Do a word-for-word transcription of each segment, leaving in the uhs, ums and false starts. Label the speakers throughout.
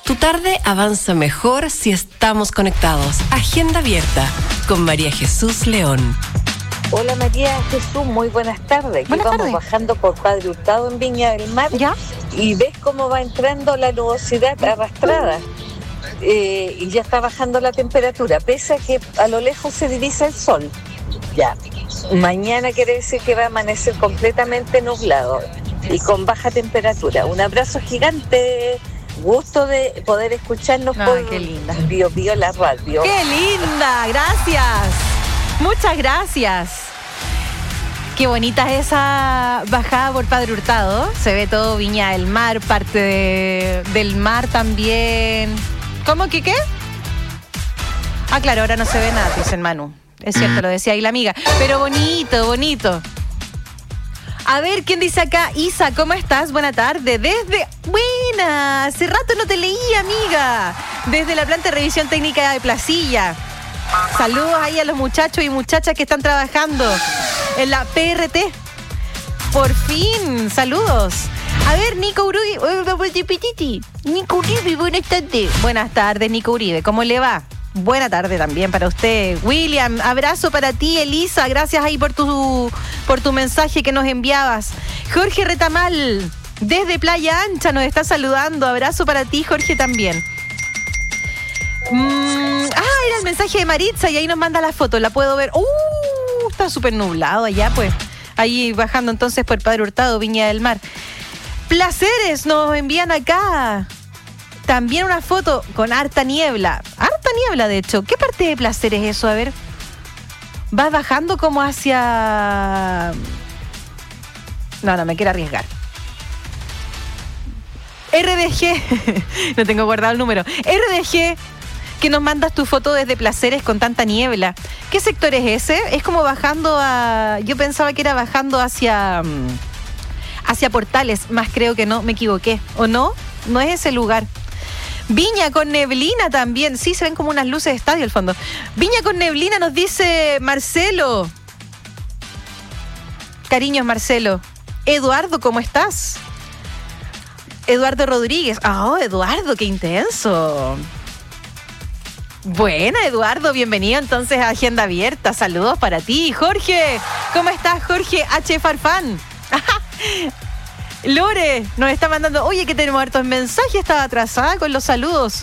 Speaker 1: Tu tarde avanza mejor si estamos conectados. Agenda abierta con María Jesús León.
Speaker 2: Hola María Jesús, muy buenas tardes. Aquí
Speaker 3: buenas
Speaker 2: vamos
Speaker 3: tardes.
Speaker 2: bajando por Padre Hurtado en Viña del Mar.
Speaker 3: ¿Ya?
Speaker 2: Y ves cómo va entrando la nubosidad arrastrada. Eh, y ya está bajando la temperatura, pese a que a lo lejos se divisa el sol. Ya. Mañana quiere decir que va a amanecer completamente nublado y con baja temperatura. Un abrazo gigante. Gusto de poder escucharnos
Speaker 3: Ay,
Speaker 2: por
Speaker 3: qué linda.
Speaker 2: Bio Bio la radio.
Speaker 3: ¡Qué linda! Gracias. Muchas gracias. Qué bonita es esa bajada por Padre Hurtado. Se ve todo Viña del Mar, parte de, del mar también. ¿Cómo que qué? Ah, claro, ahora no se ve nada, dice el Manu. Es cierto, lo decía ahí la amiga. Pero bonito, bonito. A ver, ¿quién dice acá? Isa, ¿cómo estás? Buena tarde. Desde... Buena. Hace rato no te leí, amiga. Desde la planta de revisión técnica de Placilla. Saludos ahí a los muchachos y muchachas que están trabajando en la P R T. Por fin, saludos. A ver, Nico Uribe. Nico Uribe, buenas tardes. Buenas tardes, Nico Uribe. ¿Cómo le va? Buena tarde también para usted. William, abrazo para ti. Elisa, gracias ahí por tu, por tu mensaje que nos enviabas. Jorge Retamal, desde Playa Ancha, nos está saludando. Abrazo para ti, Jorge, también. Mm, ah, era el mensaje de Maritza y ahí nos manda la foto. La puedo ver. Uh, está súper nublado allá, pues. Ahí bajando entonces por Padre Hurtado, Viña del Mar. Placeres nos envían acá. También una foto con harta niebla. Harta niebla, de hecho. ¿Qué parte de Placeres es eso? A ver. Va bajando como hacia... No, no, me quiero arriesgar. R D G. No tengo guardado el número. R D G, que nos mandas tu foto desde Placeres con tanta niebla. ¿Qué sector es ese? Es como bajando a... Yo pensaba que era bajando hacia... Hacia Portales, más creo que no, me equivoqué. ¿O no? No es ese lugar. Viña con neblina también. Sí, se ven como unas luces de estadio al fondo. Viña con neblina nos dice Marcelo. Cariños, Marcelo. Eduardo, ¿cómo estás? Eduardo Rodríguez. Oh, Eduardo, qué intenso. Buena, Eduardo, bienvenido entonces a Agenda Abierta. Saludos para ti. Jorge, ¿cómo estás, Jorge H. Farfán? Lore nos está mandando, oye, que tenemos hartos mensajes, estaba atrasada con los saludos.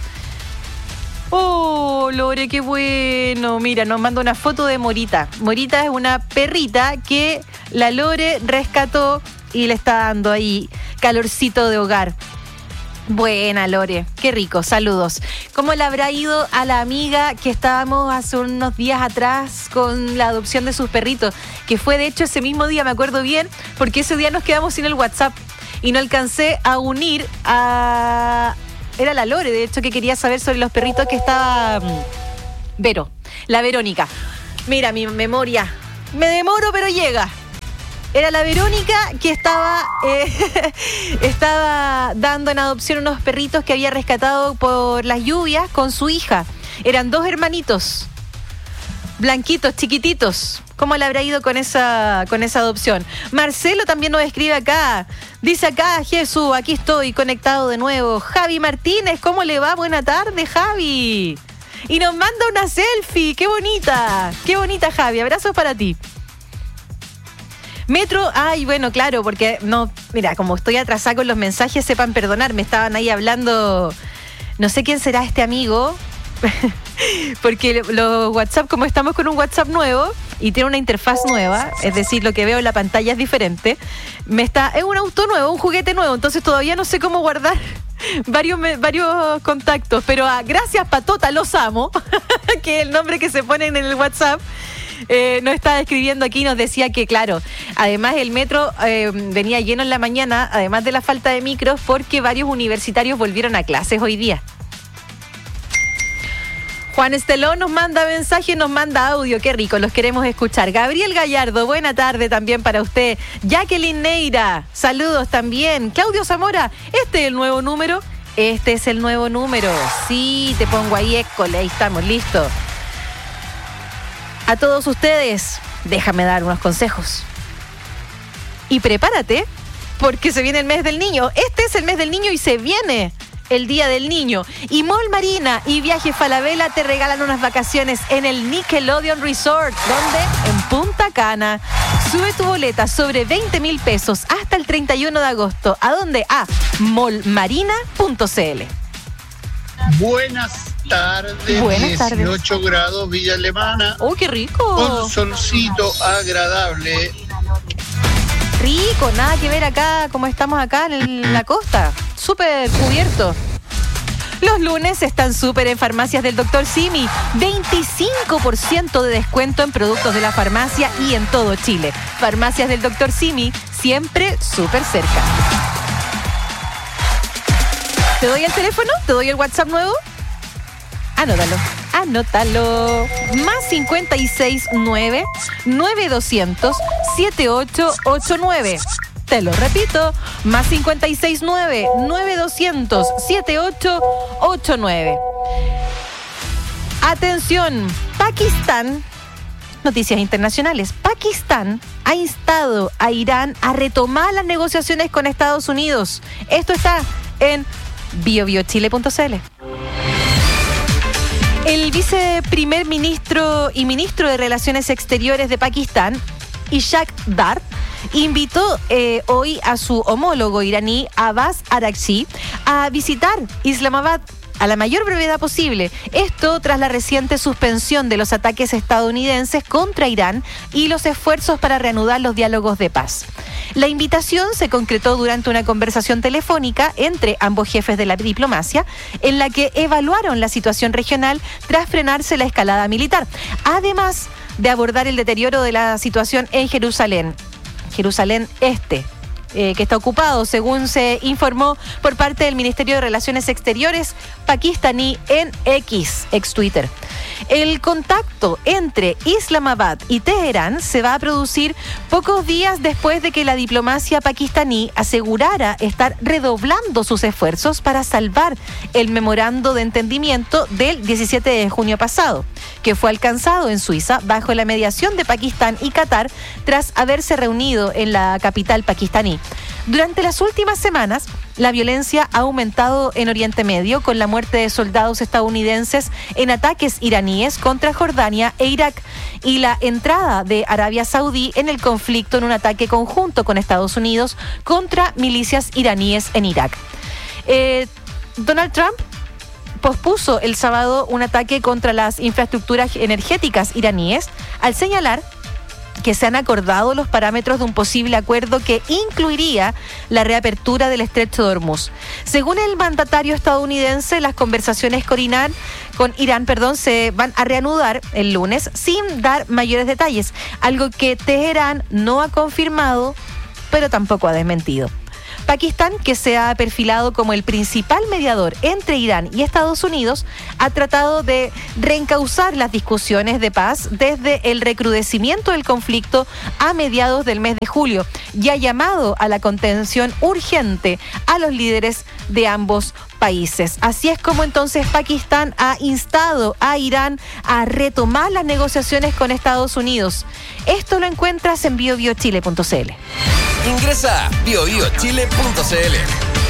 Speaker 3: Oh, Lore, qué bueno. Mira, nos manda una foto de Morita. Morita es una perrita que la Lore rescató y le está dando ahí calorcito de hogar. Buena, Lore, qué rico, saludos. ¿Cómo le habrá ido a la amiga que estábamos hace unos días atrás con la adopción de sus perritos? Que fue de hecho ese mismo día, me acuerdo bien, porque ese día nos quedamos sin el WhatsApp y no alcancé a unir a... Era la Lore, de hecho, que quería saber sobre los perritos que estaba... Vero, la Verónica. Mira, mi memoria, me demoro pero llega. Era la Verónica que estaba, eh, estaba dando en adopción unos perritos que había rescatado por las lluvias con su hija. Eran dos hermanitos, blanquitos, chiquititos. ¿Cómo le habrá ido con esa, con esa adopción? Marcelo también nos escribe acá. Dice acá, Jesús, aquí estoy conectado de nuevo. Javi Martínez, ¿cómo le va? Buena tarde, Javi. Y nos manda una selfie. ¡Qué bonita! ¡Qué bonita, Javi! Abrazos para ti. Metro, ay, bueno, claro, porque no, mira, como estoy atrasada con los mensajes, sepan perdonar, me estaban ahí hablando, no sé quién será este amigo, porque los WhatsApp, como estamos con un WhatsApp nuevo y tiene una interfaz nueva, es decir, lo que veo en la pantalla es diferente, me está, es un auto nuevo, un juguete nuevo, entonces todavía no sé cómo guardar varios, varios contactos, pero ah, gracias Patota, los amo, que es el nombre que se pone en el WhatsApp. Eh, nos estaba escribiendo aquí y nos decía que, claro, además el metro eh, venía lleno en la mañana, además de la falta de micros, porque varios universitarios volvieron a clases hoy día. Juan Estelón nos manda mensaje, nos manda audio, qué rico, los queremos escuchar. Gabriel Gallardo, buena tarde también para usted. Jacqueline Neira, saludos también. Claudio Zamora, ¿este es el nuevo número? Este es el nuevo número. Sí, te pongo ahí, école, ahí estamos, listos. A todos ustedes, déjame dar unos consejos. Y prepárate, porque se viene el mes del niño. Este es el mes del niño y se viene el Día del Niño. Y Mall Marina y Viaje Falabella te regalan unas vacaciones en el Nickelodeon Resort, donde en Punta Cana. Sube tu boleta sobre veinte mil pesos hasta el treinta y uno de agosto. ¿A dónde? A mall marina punto c l.
Speaker 4: Buenas tardes.
Speaker 3: Buenas tardes.
Speaker 4: dieciocho grados, Villa Alemana.
Speaker 3: ¡Oh, qué rico!
Speaker 4: Con solcito agradable.
Speaker 3: Rico, nada que ver acá, como estamos acá en la costa. Súper cubierto. Los lunes están súper en Farmacias del doctor Simi. veinticinco por ciento de descuento en productos de la farmacia y en todo Chile. Farmacias del doctor Simi, siempre súper cerca. ¿Te doy el teléfono? ¿Te doy el WhatsApp nuevo? Anótalo, anótalo. Más cincuenta y seis nueve, nueve doscientos, siete ocho ocho nueve. Te lo repito, más cincuenta y seis nueve, nueve doscientos, siete ocho ocho nueve. Atención, Pakistán, noticias internacionales. Pakistán ha instado a Irán a retomar las negociaciones con Estados Unidos. Esto está en bio bio chile punto c l. El viceprimer ministro y ministro de Relaciones Exteriores de Pakistán, Ishaq Dar, invitó eh, hoy a su homólogo iraní, Abbas Araghchi, a visitar Islamabad a la mayor brevedad posible. Esto tras la reciente suspensión de los ataques estadounidenses contra Irán y los esfuerzos para reanudar los diálogos de paz. La invitación se concretó durante una conversación telefónica entre ambos jefes de la diplomacia, en la que evaluaron la situación regional tras frenarse la escalada militar, además de abordar el deterioro de la situación en Jerusalén, Jerusalén Este, eh, que está ocupado, según se informó por parte del Ministerio de Relaciones Exteriores pakistaní en X, ex Twitter. El contacto entre Islamabad y Teherán se va a producir pocos días después de que la diplomacia pakistaní asegurara estar redoblando sus esfuerzos para salvar el memorando de entendimiento del diecisiete de junio pasado, que fue alcanzado en Suiza bajo la mediación de Pakistán y Qatar tras haberse reunido en la capital pakistaní. Durante las últimas semanas, la violencia ha aumentado en Oriente Medio con la muerte de soldados estadounidenses en ataques iraníes contra Jordania e Irak y la entrada de Arabia Saudí en el conflicto en un ataque conjunto con Estados Unidos contra milicias iraníes en Irak. Eh, Donald Trump pospuso el sábado un ataque contra las infraestructuras energéticas iraníes al señalar que se han acordado los parámetros de un posible acuerdo que incluiría la reapertura del estrecho de Hormuz. Según el mandatario estadounidense, las conversaciones con Irán, con Irán, perdón, se van a reanudar el lunes sin dar mayores detalles, algo que Teherán no ha confirmado, pero tampoco ha desmentido. Pakistán, que se ha perfilado como el principal mediador entre Irán y Estados Unidos, ha tratado de reencauzar las discusiones de paz desde el recrudecimiento del conflicto a mediados del mes de julio y ha llamado a la contención urgente a los líderes de ambos países. Así es como entonces Pakistán ha instado a Irán a retomar las negociaciones con Estados Unidos. Esto lo encuentras en bio bio chile punto c l.
Speaker 5: Ingresa a bio bio chile punto c l.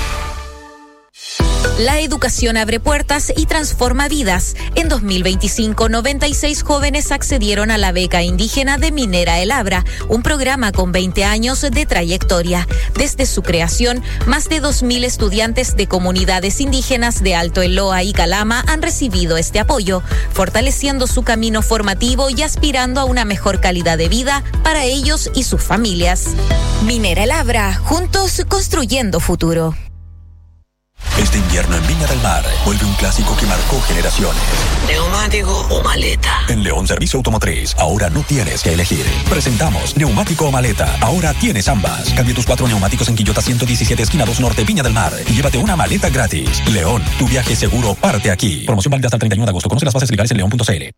Speaker 6: La educación abre puertas y transforma vidas. En dos mil veinticinco, noventa y seis jóvenes accedieron a la beca indígena de Minera El Abra, un programa con veinte años de trayectoria. Desde su creación, más de dos mil estudiantes de comunidades indígenas de Alto Eloa y Calama han recibido este apoyo, fortaleciendo su camino formativo y aspirando a una mejor calidad de vida para ellos y sus familias. Minera El Abra, juntos construyendo futuro.
Speaker 7: Este invierno en Viña del Mar vuelve un clásico que marcó generaciones.
Speaker 8: ¿Neumático o maleta?
Speaker 7: En León Servicio Automotriz, ahora no tienes que elegir. Presentamos neumático o maleta. Ahora tienes ambas. Cambia tus cuatro neumáticos en Quillota ciento diecisiete, esquina dos Norte, Viña del Mar. Y llévate una maleta gratis. León, tu viaje seguro parte aquí. Promoción válida hasta el treinta y uno de agosto. Conoce las bases legales en león punto c l.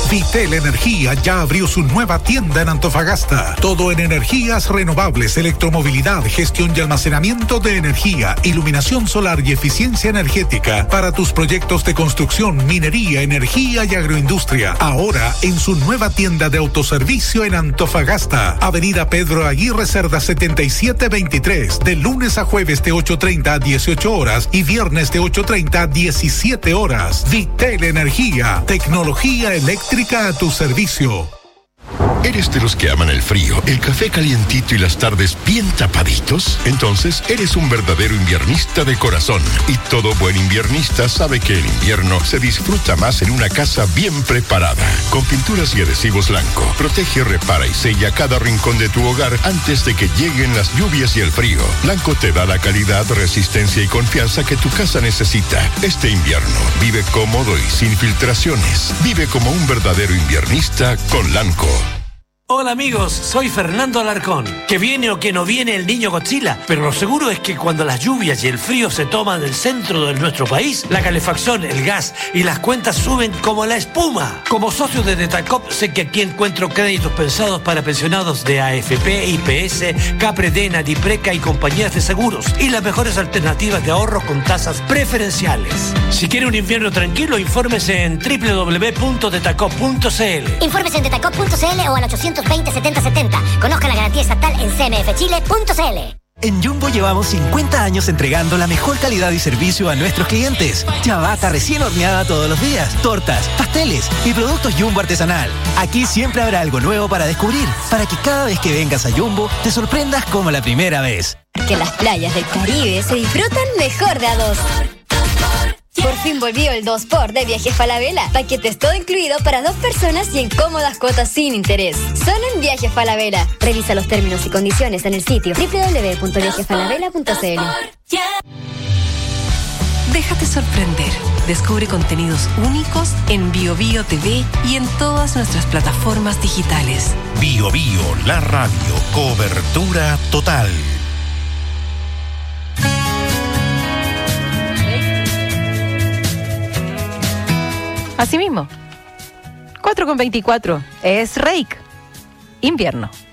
Speaker 9: Vitel Energía ya abrió su nueva tienda en Antofagasta. Todo en energías renovables, electromovilidad, gestión y almacenamiento de energía, iluminación solar y eficiencia energética para tus proyectos de construcción, minería, energía y agroindustria. Ahora en su nueva tienda de autoservicio en Antofagasta. Avenida Pedro Aguirre Cerda setenta y siete veintitrés. De lunes a jueves de ocho treinta a dieciocho horas y viernes de ocho treinta a diecisiete horas. Vitel Energía. Tecnología eléctrica a tu servicio.
Speaker 10: ¿Eres de los que aman el frío, el café calientito y las tardes bien tapaditos? Entonces eres un verdadero inviernista de corazón. Y todo buen inviernista sabe que el invierno se disfruta más en una casa bien preparada. Con pinturas y adhesivos Lanco, protege, repara y sella cada rincón de tu hogar antes de que lleguen las lluvias y el frío. Lanco te da la calidad, resistencia y confianza que tu casa necesita. Este invierno, vive cómodo y sin filtraciones. Vive como un verdadero inviernista con Lanco.
Speaker 11: Hola amigos, soy Fernando Alarcón. Que viene o que no viene el niño Godzilla, pero lo seguro es que cuando las lluvias y el frío se toman el centro de nuestro país, la calefacción, el gas y las cuentas suben como la espuma. Como socio de Detacop, sé que aquí encuentro créditos pensados para pensionados de A F P, I P S, Capredena, Dipreca y compañías de seguros, y las mejores alternativas de ahorro con tasas preferenciales. Si quiere un invierno tranquilo, infórmese en doble u doble u doble u punto detacop punto c l.
Speaker 12: Infórmese en detacop punto c l o al ochocientos veinte setenta setenta. Conozca la garantía estatal en c m f chile punto c l.
Speaker 13: En Jumbo llevamos cincuenta años entregando la mejor calidad y servicio a nuestros clientes. Ciabatta recién horneada todos los días, tortas, pasteles y productos Jumbo artesanal. Aquí siempre habrá algo nuevo para descubrir, para que cada vez que vengas a Jumbo te sorprendas como la primera vez.
Speaker 14: Que las playas del Caribe se disfrutan mejor de a dos. Por fin volvió el dos por de Viajes Falabella. Paquetes todo incluido para dos personas y en cómodas cuotas sin interés. Solo en Viajes Falabella. Revisa los términos y condiciones en el sitio doble u doble u doble u punto viajes falabella punto c l.
Speaker 1: Déjate sorprender. Descubre contenidos únicos en Bio Bio T V y en todas nuestras plataformas digitales.
Speaker 15: Bio Bio, la radio. Cobertura total.
Speaker 3: Así mismo. cuatro con veinticuatro. Es Reik. Invierno.